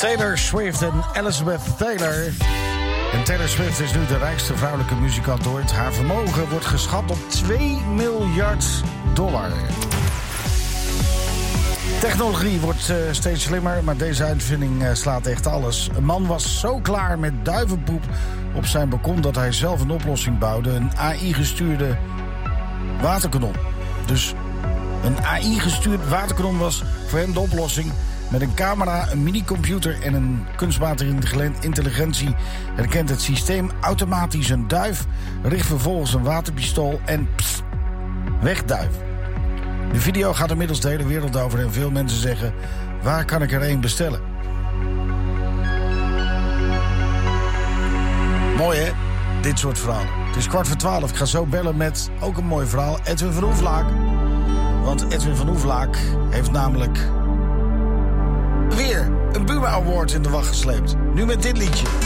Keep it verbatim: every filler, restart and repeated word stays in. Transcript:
Taylor Swift en Elizabeth Taylor. En Taylor Swift is nu de rijkste vrouwelijke muzikant ooit. Haar vermogen wordt geschat op twee miljard dollar. Technologie wordt uh, steeds slimmer, maar deze uitvinding uh, slaat echt alles. Een man was zo klaar met duivenpoep op zijn balkon dat hij zelf een oplossing bouwde. Een A I-gestuurde waterkanon. Dus een A I-gestuurd waterkanon was voor hem de oplossing. Met een camera, een minicomputer en een kunstmatige intelligentie herkent het systeem automatisch een duif, richt vervolgens een waterpistool en pst, wegduif. De video gaat inmiddels de hele wereld over en veel mensen zeggen: waar kan ik er één bestellen? Mooi hè, dit soort verhalen. Het is kwart voor twaalf, ik ga zo bellen met ook een mooi verhaal, Edwin van Hoeflaak. Want Edwin van Hoeflaak heeft namelijk weer een Buma Award in de wacht gesleept. Nu met dit liedje.